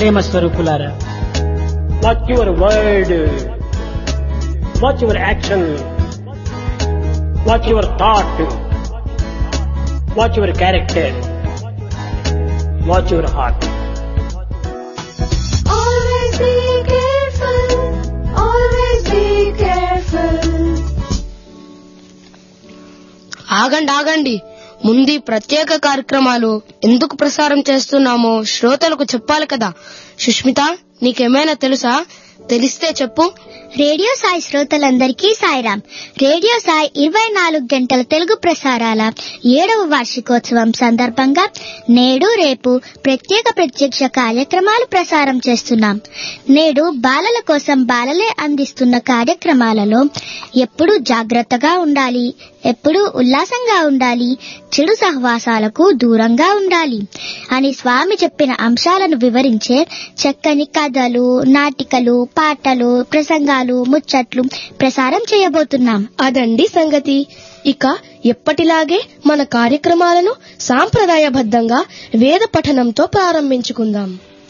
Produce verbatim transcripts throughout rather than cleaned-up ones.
ప్రేమ స్వరూపులారా, watch your word, watch your action, watch your thought, watch your character, watch your heart. Always be careful, always be careful. ఆగండి ఆగండి ముందు ఈ ప్రత్యేక కార్యక్రమాలు ఎందుకు ప్రసారం చేస్తున్నామో శ్రోతలకు చెప్పాలి కదా. సుష్మిత, నీకేమైనా తెలుసా? తెలిస్తే చెప్పు. రేడియో సాయి శ్రోతలందరికీ సాయిరాం. రేడియో సాయి ఇరవై నాలుగు గంటల తెలుగు ప్రసారాల ఏడవ వార్షికోత్సవం సందర్భంగా నేడు రేపు ప్రత్యేక ప్రత్యక్ష కార్యక్రమాలు ప్రసారం చేస్తున్నాం. నేడు బాలల కోసం బాలలే అందిస్తున్న కార్యక్రమాలలో ఎప్పుడూ జాగ్రత్తగా ఉండాలి, ఎప్పుడూ ఉల్లాసంగా ఉండాలి, చెడు సహవాసాలకు దూరంగా ఉండాలి అని స్వామి చెప్పిన అంశాలను వివరించే చక్కని కథలు, నాటికలు, పాటలు, ప్రసంగాలు, ముచ్చట్లు ప్రసారం చేయబోతున్నాం. అదండి సంగతి. ఇక ఎప్పటిలాగే మన కార్యక్రమాలను సాంప్రదాయబద్ధంగా వేద పఠనంతో ప్రారంభించుకుందాం.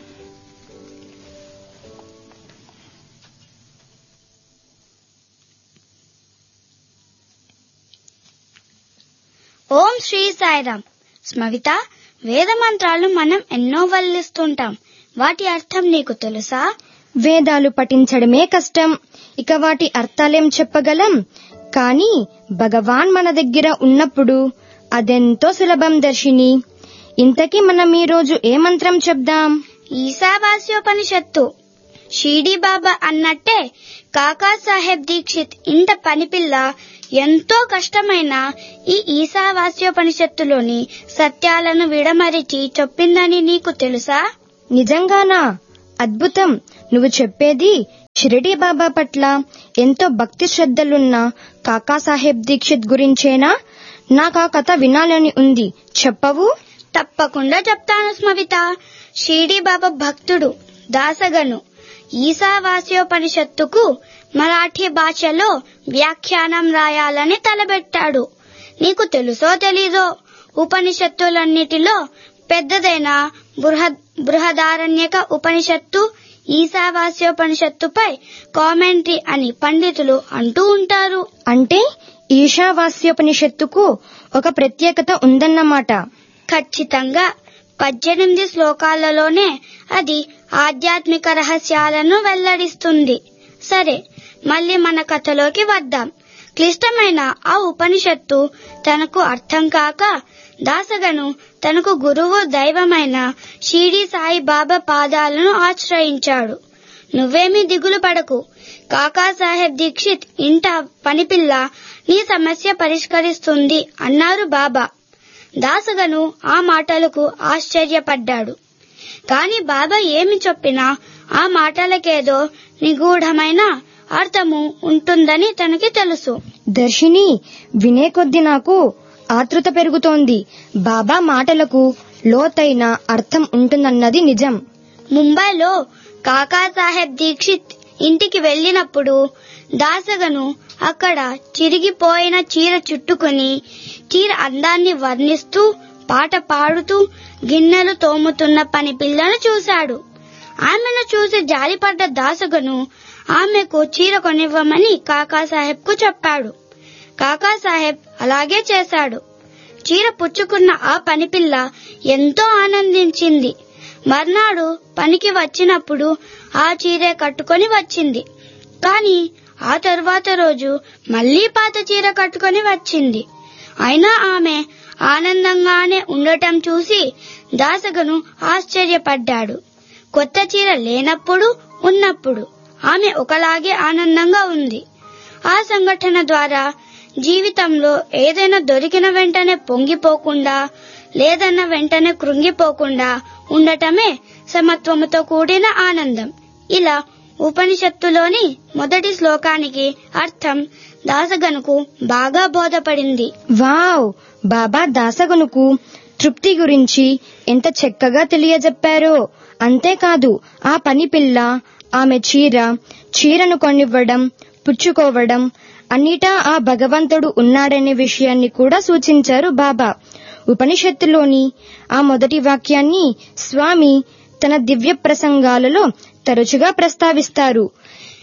ఓం శ్రీ సాయిరాం. స్మవిత, వేద మంత్రాలు మనం ఎన్నో వల్లిస్తుంటాం. వాటి అర్థం నీకు తెలుసా? వేదాలు పఠించడమే కష్టం, ఇక వాటి అర్థాలేం చెప్పగలం. కానీ భగవాన్ మన దగ్గర ఉన్నప్పుడు అదెంతో సులభం దర్శిని. ఇంతకీ మనం ఈ రోజు ఏ మంత్రం చెప్దాం? ఈశావాస్యోపనిషత్తు. షిరిడీ బాబా అన్నట్టే కాకా సాహెబ్ దీక్షిత్ ఇంట పనిపిల్ల ఎంతో కష్టమైన ఈ ఈశావాస్యోపనిషత్తులోని సత్యాలను విడమరిచి చెప్పిందని నీకు తెలుసా? నిజంగానా? అద్భుతం. నువ్వు చెప్పేది షిరిడీ బాబా పట్ల ఎంతో భక్తి శ్రద్ధలున్న కాకాసాహెబ్ దీక్షిత్ గురించేనా? నాకు ఆ కథ వినాలని ఉంది, చెప్పవు? తప్పకుండా చెప్తాను స్మవిత. షిరిడీ బాబా భక్తుడు దాసగను ఈశావాస్యోపనిషత్తుకు మరాఠీ భాషలో వ్యాఖ్యానం రాయాలని తలబెట్టాడు. నీకు తెలుసో తెలీదో, ఉపనిషత్తులన్నిటిలో పెద్దదైన బృహద్ బృహదారణ్యక ఉపనిషత్తు ఈశావాస్యోపనిషత్తుపై కామెంటరీ అని పండితులు అంటూ ఉంటారు. అంటే ఈశావాస్యోపనిషత్తుకు ఒక ప్రత్యేకత ఉందన్నమాట. ఖచ్చితంగా. పద్దెనిమిది శ్లోకాలలోనే అది ఆధ్యాత్మిక రహస్యాలను వెల్లడిస్తుంది. సరే, మళ్ళీ మన కథలోకి వద్దాం. క్లిష్టమైన ఆ ఉపనిషత్తు తనకు అర్థం కాక దాసగను తనకు గురువు దైవమైన షిరిడీ సాయి బాబా పాదాలను ఆశ్రయించాడు. నువ్వేమీ దిగులు పడకు, కాకాసాహెబ్ దీక్షిత్ ఇంట పనిపిల్ల నీ సమస్య పరిష్కరిస్తుంది అన్నారు బాబా. దాసగను ఆ మాటలకు ఆశ్చర్యపడ్డాడు. కాని బాబా ఏమి చెప్పినా ఆ మాటలకేదో నిగూఢమైన అర్థము ఉంటుందని తనకి తెలుసు. దర్శిని, వినే కొద్ది నాకు ఆతృత పెరుగుతోంది. బాబా మాటలకు లోతైన అర్థం ఉంటుందన్నది నిజం. ముంబైలో కాకాసాహెబ్ దీక్షిత్ ఇంటికి వెళ్లినప్పుడు దాసగను అక్కడ చిరిగిపోయిన చీర చుట్టుకుని చీర అందాన్ని వర్ణిస్తూ పాట పాడుతూ గిన్నెలు తోముతున్న పని పిల్లను చూశాడు. ఆమెను చూసి జాలిపడ్డ దాసగను ఆమెకు చీర కొనివ్వమని కాకాసాహెబ్ కు చెప్పాడు. కాకాసాహెబ్ అలాగే చేశాడు. చీర పుచ్చుకున్న ఆ పనిపిల్ల ఎంతో ఆనందించింది. మర్నాడు పనికి వచ్చినప్పుడు ఆ చీరే కట్టుకొని వచ్చింది. కాని ఆ తరువాత రోజు మళ్లీ పాత చీర కట్టుకొని వచ్చింది. అయినా ఆమె ఆనందంగానే ఉండటం చూసి దాసగను ఆశ్చర్యపడ్డాడు. కొత్త చీర లేనప్పుడు ఉన్నప్పుడు ఆమె ఒకలాగే ఆనందంగా ఉంది. ఆ సంఘటన ద్వారా జీవితంలో ఏదైనా దొరికిన వెంటనే పొంగిపోకుండా, లేదన్న వెంటనే కృంగిపోకుండా ఉండటమే సమత్వముతో కూడిన ఆనందం. ఇలా ఉపనిషత్తులోని మొదటి శ్లోకానికి అర్థం దాసగనుకు బాగా బోధపడింది. వావ్! బాబా దాసగనుకు తృప్తి గురించి ఎంత చక్కగా తెలియజెప్పారో. అంతేకాదు, ఆ పని పిల్ల ఆమె చీర చీరను కొనివ్వడం, పుచ్చుకోవడం అన్నిటా ఆ భగవంతుడు ఉన్నాడనే విషయాన్ని కూడా సూచించారు బాబా. ఉపనిషత్తులోని ఆ మొదటి వాక్యాన్ని స్వామి తన దివ్య ప్రసంగాలలో తరచుగా ప్రస్తావిస్తారు.